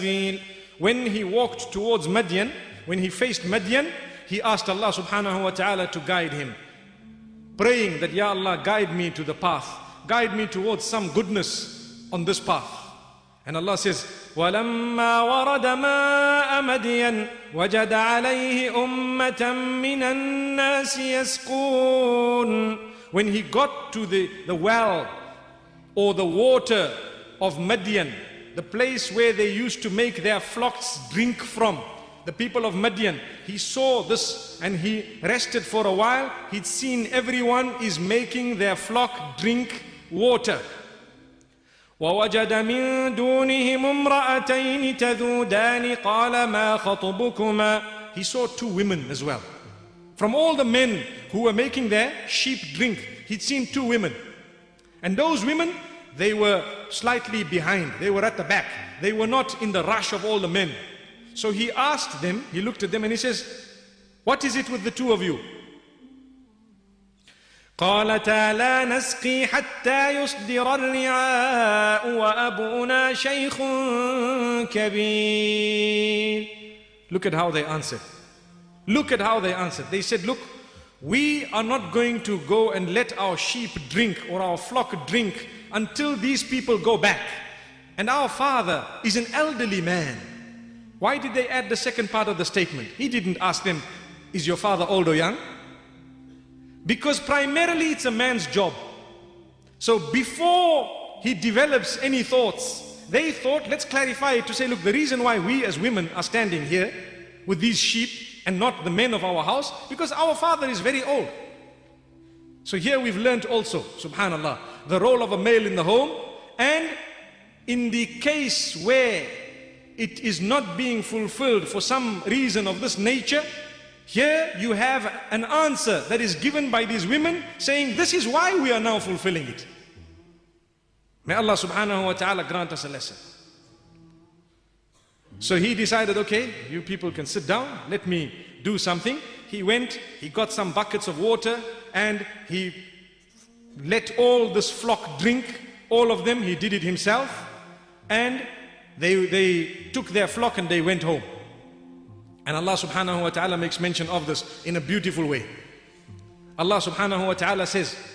When he walked towards Madian, when he faced Madian, he asked Allah subhanahu wa ta'ala to guide him, praying that, Ya Allah, guide me to the path, guide me towards some goodness on this path. And Allah says, وَلَمَّا وَرَدَ مَاءَ مَدْيَنَ وَجَدَ عَلَيْهِ أُمَّةً مِّنَ النَّاسِ يَسْقُونَ. When he got to the well or the water of Madian, the place where they used to make their flocks drink from, the people of Madian, he saw this and he rested for a while. He'd seen everyone is making their flock drink water. وَوَجَدَ مِن دُونِهِمْ امْرَأَتَيْنِ تَذُودَانِ قَالَ مَا خَطْبُكُمَا. He saw two women as well. From all the men who were making their sheep drink, he'd seen two women. And those women, they were slightly behind. They were at the back. They were not in the rush of all the men. So he asked them, he looked at them and he says, what is it with the two of you? قالتا لا نسقي حتى يصدر الرعاء وأبونا شيخ كبير. Look at how they answered. Look at how they answered. They said, look, we are not going to go and let our sheep drink or our flock drink until these people go back. And our father is an elderly man. Why did they add the second part of the statement? He didn't ask them, is your father old or young? Because primarily it's a man's job. So before he develops any thoughts, they thought, let's clarify it to say, look, the reason why we as women are standing here with these sheep and not the men of our house, because our father is very old. So here we've learned also, subhanallah, the role of a male in the home. And in the case where it is not being fulfilled for some reason of this nature, here you have an answer that is given by these women saying, this is why we are now fulfilling it. May Allah subhanahu wa ta'ala grant us a lesson. So he decided, okay, you people can sit down, let me do something. He went, he got some buckets of water and he let all this flock drink, all of them. He did it himself, and they took their flock and they went home. And Allah subhanahu wa ta'ala makes mention of this in a beautiful way. Allah subhanahu wa ta'ala says,